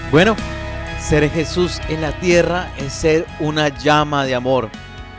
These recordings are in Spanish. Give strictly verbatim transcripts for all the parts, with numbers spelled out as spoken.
Bueno, ser Jesús en la tierra es ser una llama de amor.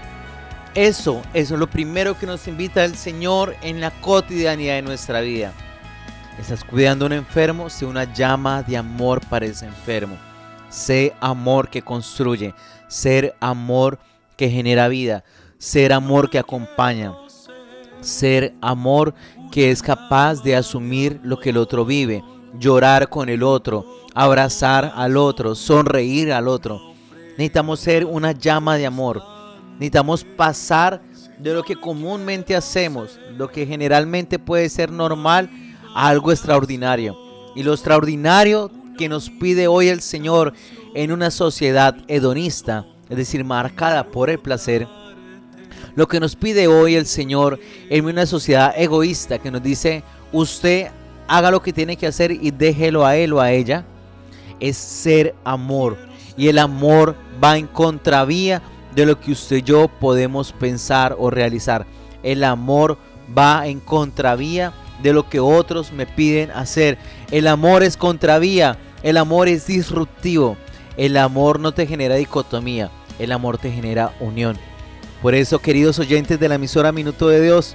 Eso, eso es lo primero que nos invita el Señor en la cotidianidad de nuestra vida. Estás cuidando a un enfermo, sé una llama de amor para ese enfermo. Sé amor que construye, ser amor que genera vida, ser amor que acompaña, ser amor que es capaz de asumir lo que el otro vive, llorar con el otro, abrazar al otro, sonreír al otro. Necesitamos ser una llama de amor. Necesitamos pasar de lo que comúnmente hacemos, lo que generalmente puede ser normal, a algo extraordinario. Y lo extraordinario que nos pide hoy el Señor en una sociedad hedonista, es decir, marcada por el placer, lo que nos pide hoy el Señor en una sociedad egoísta que nos dice, usted haga lo que tiene que hacer y déjelo a él o a ella, es ser amor. Y el amor va en contravía de lo que usted y yo podemos pensar o realizar. El amor va en contravía de lo que otros me piden hacer. El amor es contravía, el amor es disruptivo. El amor no te genera dicotomía, el amor te genera unión. Por eso, queridos oyentes de la emisora Minuto de Dios,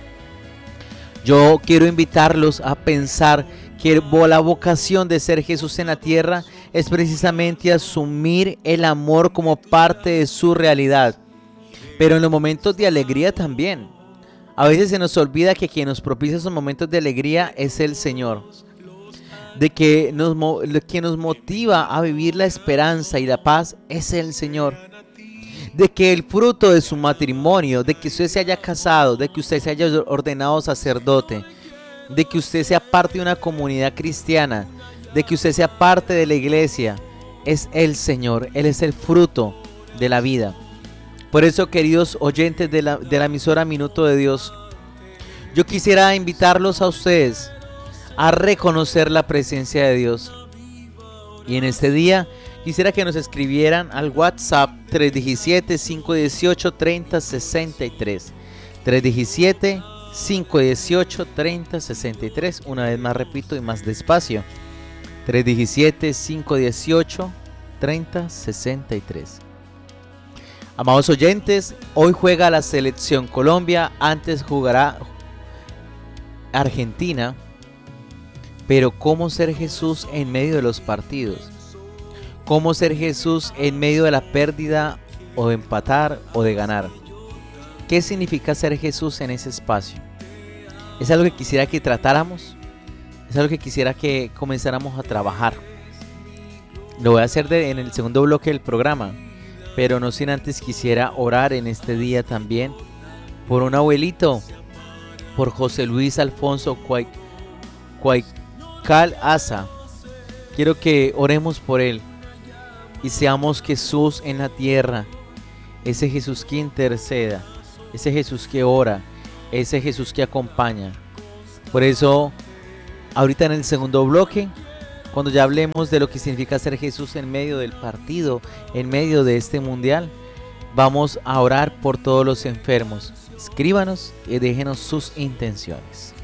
yo quiero invitarlos a pensar que la vocación de ser Jesús en la tierra es precisamente asumir el amor como parte de su realidad, pero en los momentos de alegría también. A veces se nos olvida que quien nos propicia esos momentos de alegría es el Señor, de que nos, que nos motiva a vivir la esperanza y la paz es el Señor, de que el fruto de su matrimonio, de que usted se haya casado, de que usted se haya ordenado sacerdote, de que usted sea parte de una comunidad cristiana, de que usted sea parte de la iglesia, es el Señor. Él es el fruto de la vida. Por eso, queridos oyentes de la, de la emisora Minuto de Dios, yo quisiera invitarlos a ustedes a reconocer la presencia de Dios. Y en este día quisiera que nos escribieran al WhatsApp tres uno siete, cinco uno ocho, tres cero seis tres. tres uno siete, cinco uno ocho, tres cero seis tres. Una vez más repito y más despacio. tres uno siete, cinco uno ocho, tres cero seis tres. Amados oyentes, hoy juega la selección Colombia, antes jugará Argentina. Pero ¿cómo ser Jesús en medio de los partidos? ¿Cómo ser Jesús en medio de la pérdida o de empatar o de ganar? ¿Qué significa ser Jesús en ese espacio? Es algo que quisiera que tratáramos, es algo que quisiera que comenzáramos a trabajar. Lo voy a hacer de, en el segundo bloque del programa, pero no sin antes quisiera orar en este día también por un abuelito, por José Luis Alfonso Cuay, Cuaycal Asa. Quiero que oremos por él y seamos Jesús en la tierra, ese Jesús que interceda, ese Jesús que ora, ese Jesús que acompaña. Por eso, ahorita en el segundo bloque, cuando ya hablemos de lo que significa ser Jesús en medio del partido, en medio de este mundial, vamos a orar por todos los enfermos. Escríbanos y déjenos sus intenciones.